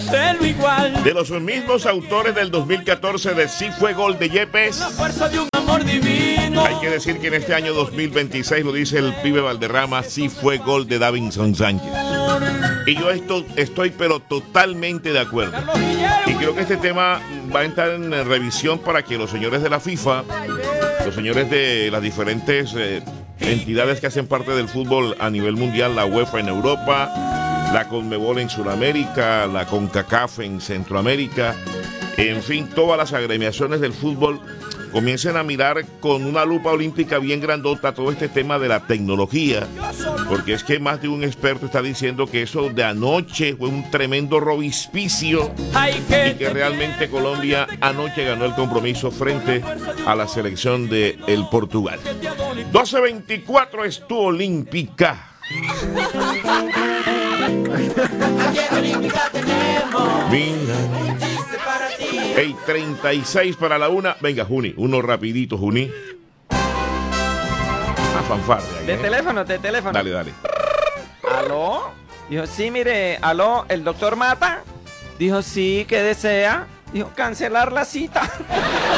serlo igual. De los mismos autores del 2014 de Sí fue gol de Yepes. La fuerza de un amor divino. Hay que decir que en este año 2026, lo dice el pibe Valderrama, sí fue gol de Davinson Sánchez. Y yo estoy pero totalmente de acuerdo. Y creo que este tema va a entrar en revisión para que los señores de la FIFA, los señores de las diferentes entidades que hacen parte del fútbol a nivel mundial, la UEFA en Europa, la CONMEBOL en Sudamérica, la CONCACAF en Centroamérica, en fin, todas las agremiaciones del fútbol comiencen a mirar con una lupa olímpica bien grandota todo este tema de la tecnología, porque es que más de un experto está diciendo que eso de anoche fue un tremendo robispicio y que realmente Colombia anoche ganó el compromiso frente a la selección de el Portugal. 12:24 es tu olímpica. Hey, 36 para la una. Venga, Juni, uno rapidito, Juni. Fanfarria. De teléfono. Dale. ¿Aló? Dijo, sí, mire, aló, ¿el doctor Mata? Dijo, sí, ¿qué desea? Dijo, cancelar la cita.